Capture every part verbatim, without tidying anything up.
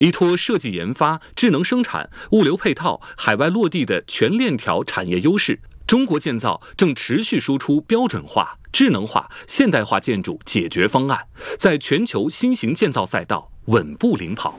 依托设计研发、智能生产、物流配套、海外落地的全链条产业优势，中国建造正持续输出标准化、智能化、现代化建筑解决方案，在全球新型建造赛道稳步领跑。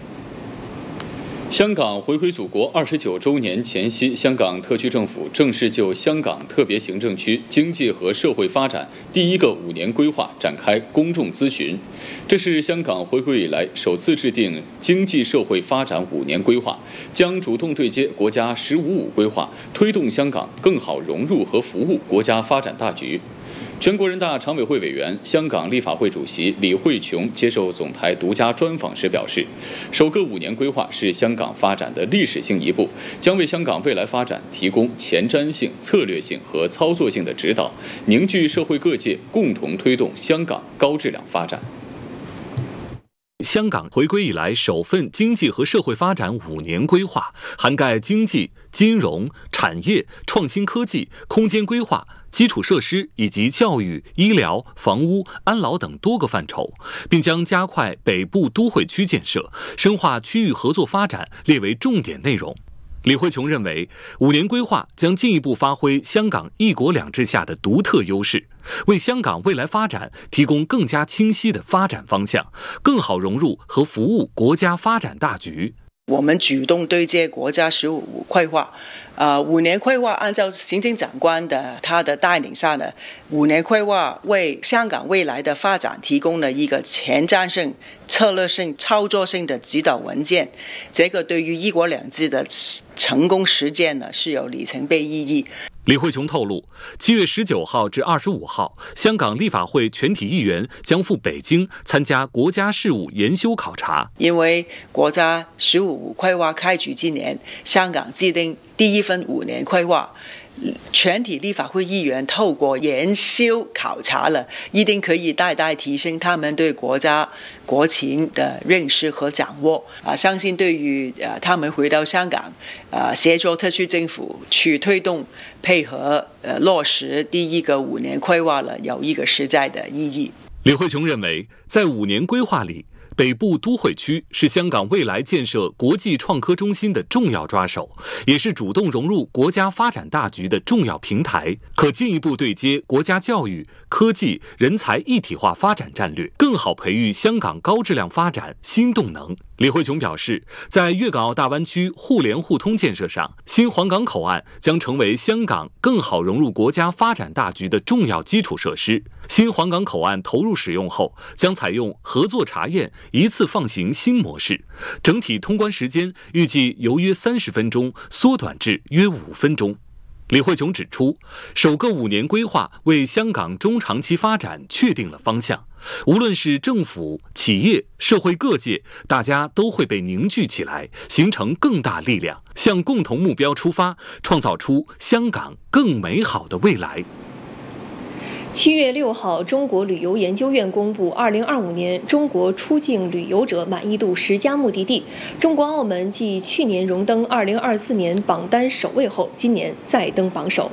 香港回归祖国二十九周年前夕，香港特区政府正式就香港特别行政区经济和社会发展第一个五年规划展开公众咨询。这是香港回归以来首次制定经济社会发展五年规划，将主动对接国家“十五五”规划，推动香港更好融入和服务国家发展大局。全国人大常委会委员、香港立法会主席李慧琼接受总台独家专访时表示，首个五年规划是香港发展的历史性一步，将为香港未来发展提供前瞻性、策略性和操作性的指导，凝聚社会各界共同推动香港高质量发展。 香港回归以来首份经济和社会发展五年规划，涵盖经济、金融、产业、创新科技、空间规划、基础设施以及教育、医疗、房屋、安老等多个范畴，并将加快北部都会区建设、深化区域合作发展列为重点内容。李慧琼认为，五年规划将进一步发挥香港一国两制下的独特优势，为香港未来发展提供更加清晰的发展方向，更好融入和服务国家发展大局。 我们主动对接国家“十五五”规划，呃，五年规划按照行政长官的他的带领下呢，五年规划为香港未来的发展提供了一个前瞻性、策略性、操作性的指导文件。这个对于一国两制的成功实践呢，是有里程碑意义。 李慧琼透露，七月十九号至二十五号，香港立法会全体议员将赴北京参加国家事务研修考察。 因为国家“十五五”规划开局之年，香港制定第一份五年规划，全体立法会议员透过研修考察了，一定可以大大提升他们对国家国情的认识和掌握。啊，相信对于呃他们回到香港，呃协助特区政府去推动、配合、呃落实第一个五年规划了，有一个实在的意义。 李慧琼认为，在五年规划里，北部都会区是香港未来建设国际创科中心的重要抓手，也是主动融入国家发展大局的重要平台，可进一步对接国家教育、科技、人才一体化发展战略，更好培育香港高质量发展新动能。李慧琼表示，在粤港澳大湾区互联互通建设上，新皇岗口岸将成为香港更好融入国家发展大局的重要基础设施。新皇岗口岸投入使用后，将采用合作查验、一次放行新模式，整体通关时间预计由约三十分钟缩短至约五分钟。李慧琼指出，首个五年规划为香港中长期发展确定了方向，无论是政府、企业、社会各界，大家都会被凝聚起来，形成更大力量，向共同目标出发，创造出香港更美好的未来。 七月六号，中国旅游研究院公布二零二五年中国出境旅游者满意度十佳目的地。中国澳门继去年荣登二零二四年榜单首位后，今年再登榜首。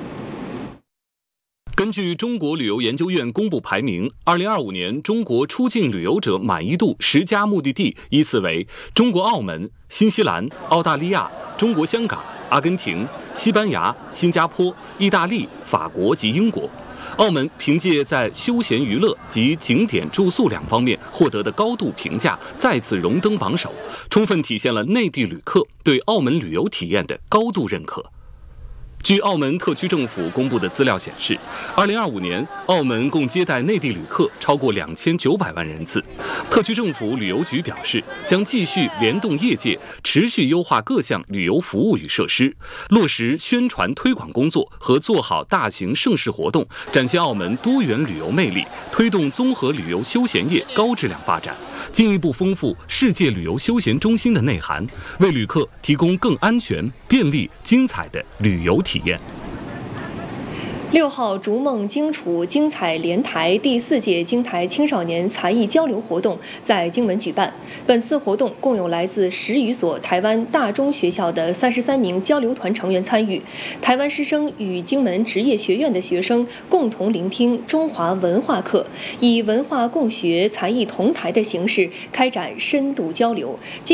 根据中国旅游研究院公布排名，二零二五年中国出境旅游者满意度十佳目的地依次为中国澳门、新西兰、澳大利亚、中国香港、阿根廷、西班牙、新加坡、意大利、法国及英国。澳门凭借在休闲娱乐及景点住宿两方面获得的高度评价，再次荣登榜首，充分体现了内地旅客对澳门旅游体验的高度认可。据澳门特区政府公布的资料显示，二零二五年澳门共接待内地旅客超过两千九百万人次。特区政府旅游局表示，将继续联动业界，持续优化各项旅游服务与设施，落实宣传推广工作和做好大型盛事活动，展现澳门多元旅游魅力，推动综合旅游休闲业高质量发展，进一步丰富世界旅游休闲中心的内涵，为旅客提供更安全、便利、精彩的旅游体验。 六号，逐梦荆楚精彩联台第四届京台青少年才艺交流活动在荆门举办。本次活动共有来自十余所台湾大中学校的三十三名交流团成员参与。台湾师生与荆门职业学院的学生共同聆听中华文化课，以文化共学、才艺同台的形式开展深度交流。